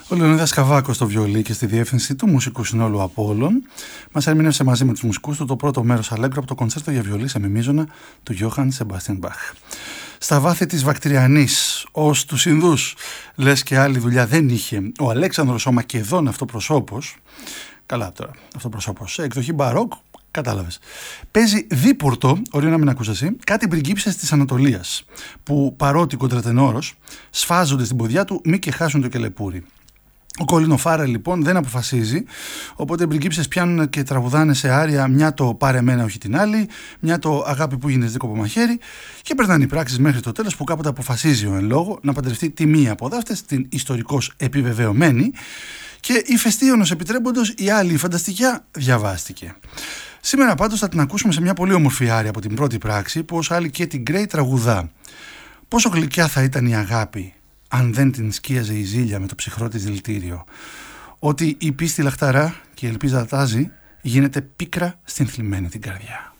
Ο Λεωνίδας Καβάκος στο βιολί και στη διεύθυνση του μουσικού συνόλου Απόλλων μας ερμήνευσε μαζί με τους μουσικούς του το πρώτο μέρος Αλέγκρο από το κονσέρτο για βιολί σε μεμίζωνα του Γιώχαν Σεμπάστιαν Μπαχ. Στα βάθη της Βακτριανής, ως τους Ινδούς, λες και άλλη δουλειά δεν είχε ο Αλέξανδρος ο Μακεδόν αυτοπροσώπος. Καλά τώρα, αυτοπροσώπος σε εκδοχή μπαρόκ, κατάλαβες. Παίζει δίπορτο, ωραίο να μην ακούς εσύ, κάτι πριγκίψες της Ανατολίας, που παρότι κοντρατενόρος, σφάζονται στην ποδιά του μη και χάσουν το κελεπούρι. Ο Κόλλινο Φάρελ λοιπόν δεν αποφασίζει, οπότε οι πριγκίψες πιάνουν και τραγουδάνε σε άρια μια το πάρε εμένα όχι την άλλη, μια το αγάπη που γίνες δίκοπο μαχαίρι και περνάνε οι πράξεις μέχρι το τέλος που κάποτε αποφασίζει ο εν λόγω να παντρευτεί τη μία από δάφτες, την ιστορικώς επιβεβαιωμένη, και η φεστίωνος επιτρέποντος η άλλη η φανταστικιά διαβάστηκε. Σήμερα πάντως θα την ακούσουμε σε μια πολύ όμορφη άρια από την πρώτη πράξη που ως άλλη και την Γκρέι τραγουδά. Πόσο γλυκιά θα ήταν η αγάπη αν δεν την σκίαζε η ζήλια με το ψυχρό της δηλητήριο. Ότι η πίστη λαχταρά και η ελπίζα τάζει γίνεται πίκρα στην θλιμμένη την καρδιά.